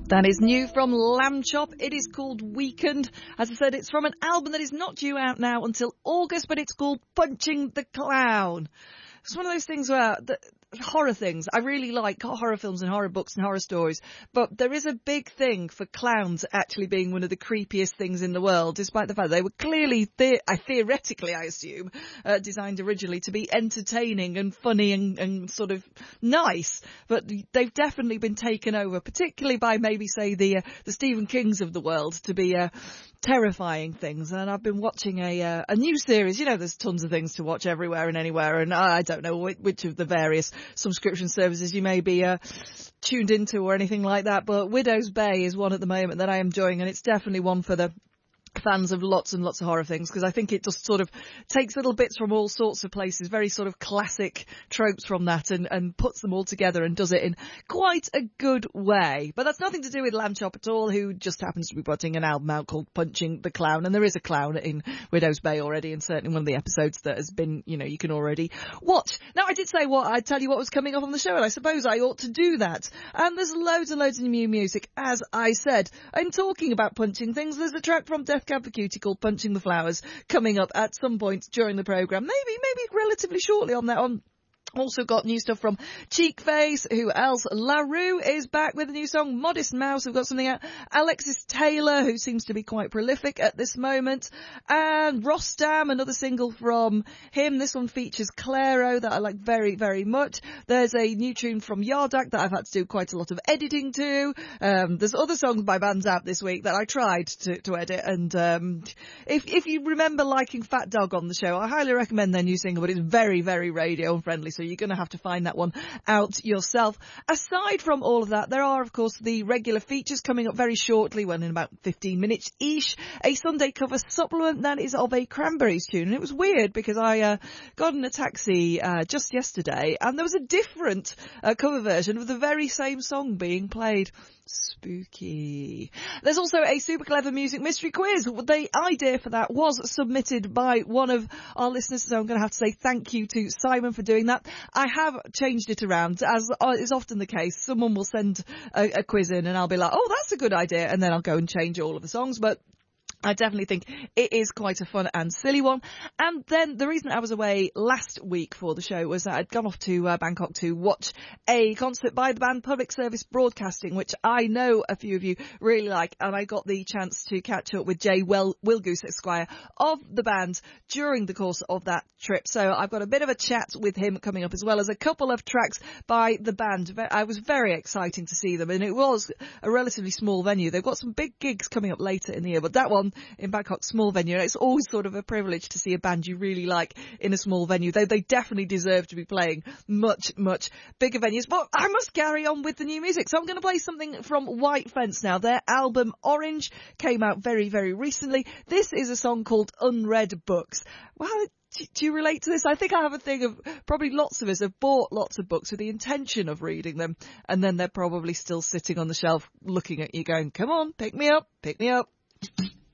That is new from Lamb Chop. It is called Weekend. As I said, it's from an album that is not due out now until August, but it's called Punching the Clown. It's one of those things where horror things. I really like horror films and horror books and horror stories, but there is a big thing for clowns actually being one of the creepiest things in the world, despite the fact they were clearly, theoretically, I assume, designed originally to be entertaining and funny and sort of nice, but they've definitely been taken over, particularly by maybe, say, the Stephen Kings of the world, to be terrifying things. And I've been watching a new series. You know, there's tons of things to watch everywhere and anywhere, and I don't know which of the various subscription services you may be tuned into or anything like that, but Widow's Bay is one at the moment that I am enjoying, and it's definitely one for the fans of lots and lots of horror things, because I think it just sort of takes little bits from all sorts of places, very sort of classic tropes from that, and puts them all together and does it in quite a good way. But that's nothing to do with Lamb Chop at all, who just happens to be putting an album out called Punching the Clown, and there is a clown in Widow's Bay already, and certainly one of the episodes that has been, you can already watch. Now, I did say I'd tell you what was coming up on the show, and I suppose I ought to do that. And there's loads and loads of new music, as I said. I'm talking about punching things. There's a track from Death Cab for Cutie called Punching the Flowers coming up at some point during the programme. Maybe relatively shortly on that one. Also got new stuff from Cheekface. Who else? LaRue is back with a new song. Modest Mouse have got something out. Alexis Taylor, who seems to be quite prolific at this moment. And Rostam, another single from him. This one features Clairo, that I like very, very much. There's a new tune from Yardak that I've had to do quite a lot of editing to. There's other songs by bands out this week that I tried to edit. And if you remember liking Fat Dog on the show, I highly recommend their new single, but it's very, very radio friendly, so you're going to have to find that one out yourself. Aside from all of that, there are, of course, the regular features coming up very shortly, when in about 15 minutes-ish. A Sunday cover supplement that is of a Cranberries tune. And it was weird because I got in a taxi just yesterday, and there was a different cover version of the very same song being played. Spooky. There's also a super clever music mystery quiz. The idea for that was submitted by one of our listeners, so I'm going to have to say thank you to Simon for doing that. I have changed it around, as is often the case. Someone will send a quiz in and I'll be like, oh, that's a good idea, and then I'll go and change all of the songs, but I definitely think it is quite a fun and silly one. And then the reason I was away last week for the show was that I'd gone off to Bangkok to watch a concert by the band Public Service Broadcasting, which I know a few of you really like, and I got the chance to catch up with Jay Wilgoose, Esquire, of the band during the course of that trip. So I've got a bit of a chat with him coming up, as well as a couple of tracks by the band. I was very exciting to see them, and it was a relatively small venue. They've got some big gigs coming up later in the year, but that one in Bangkok, small venue. It's always sort of a privilege to see a band you really like in a small venue. They definitely deserve to be playing much, much bigger venues. But I must carry on with the new music. So I'm going to play something from White Fence now. Their album Orange came out very, very recently. This is a song called Unread Books. Well, do you relate to this? I think I have a thing of probably lots of us have bought lots of books with the intention of reading them, and then they're probably still sitting on the shelf looking at you going, come on, pick me up, pick me up.